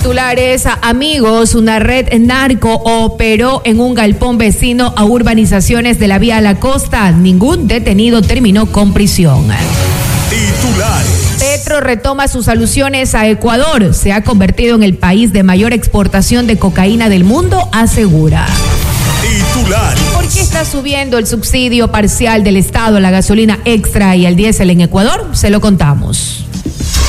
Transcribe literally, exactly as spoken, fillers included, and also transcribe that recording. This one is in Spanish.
Titulares, amigos, una red narco operó en un galpón vecino a urbanizaciones de la Vía La Costa. Ningún detenido terminó con prisión. Titulares. Petro retoma sus alusiones a Ecuador. Se ha convertido en el país de mayor exportación de cocaína del mundo, asegura. Titulares. ¿Por qué está subiendo el subsidio parcial del Estado a la gasolina extra y al diésel en Ecuador? Se lo contamos.